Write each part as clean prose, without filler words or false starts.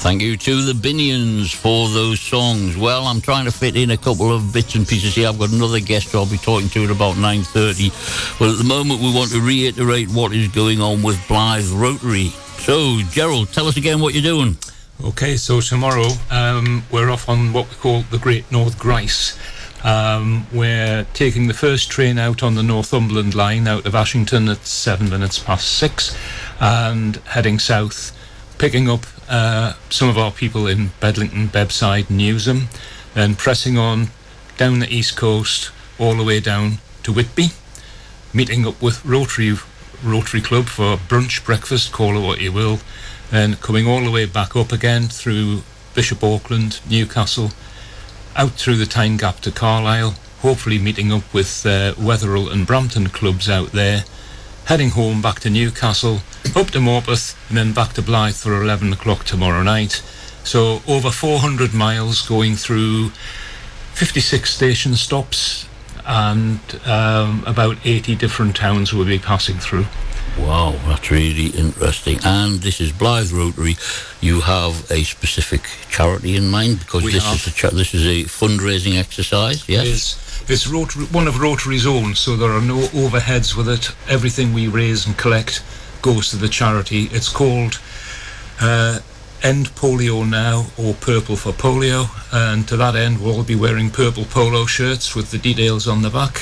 thank you to the Binions for those songs. Well, I'm trying to fit in a couple of bits and pieces here. I've got another guest I'll be talking to at about 9:30. But at the moment, we want to reiterate what is going on with Blythe Rotary. So, Gerald, tell us again what you're doing. Okay, so tomorrow we're off on what we call the Great North Grice. We're taking the first train out on the Northumberland line out of Ashington at 6:07 and heading south, picking up some of our people in Bedlington, Bebside, Newsham, then pressing on down the east coast all the way down to Whitby, meeting up with Rotary Club for brunch, breakfast, call it what you will, then coming all the way back up again through Bishop Auckland, Newcastle, out through the Tyne Gap to Carlisle, hopefully meeting up with Wetherell and Brampton clubs out there, heading home back to Newcastle, up to Morpeth, and then back to Blythe for 11 o'clock tomorrow night. So over 400 miles going through 56 station stops and about 80 different towns we'll be passing through. Wow, that's really interesting. And this is Blythe Rotary. You have a specific charity in mind, because this is a fundraising exercise, yes? It's one of Rotary's own, so there are no overheads with it. Everything we raise and collect goes to the charity. It's called End Polio Now, or Purple for Polio, and to that end we'll all be wearing purple polo shirts with the details on the back.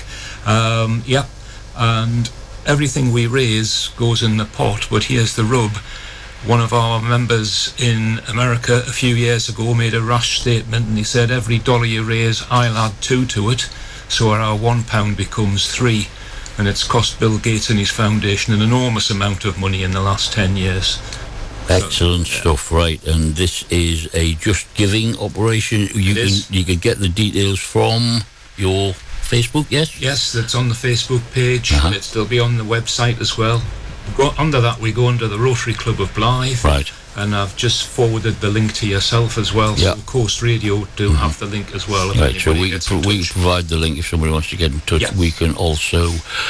And everything we raise goes in the pot, but here's the rub. One of our members in America a few years ago made a rash statement, and he said, every dollar you raise, I'll add 2 to it, so our £1 becomes 3, and it's cost Bill Gates and his foundation an enormous amount of money in the last 10 years. Excellent stuff, right? And this is a Just Giving operation. You can get the details from your Facebook, yes? Yes, it's on the Facebook page. It'll be on the website as well. Under that, we go under the Rotary Club of Blythe. Right. And I've just forwarded the link to yourself as well. So Coast Radio do have the link as well. Right, so we provide the link if somebody wants to get in touch. Yeah. We can also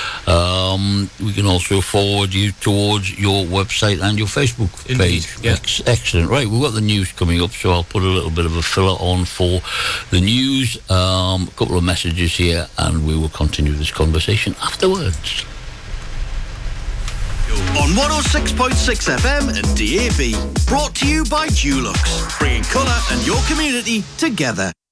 forward you towards your website and your Facebook page. Yeah. Excellent. Right, we've got the news coming up, so I'll put a little bit of a filler on for the news. A couple of messages here, and we will continue this conversation afterwards. On 106.6 FM and DAB. Brought to you by Dulux, bringing colour and your community together.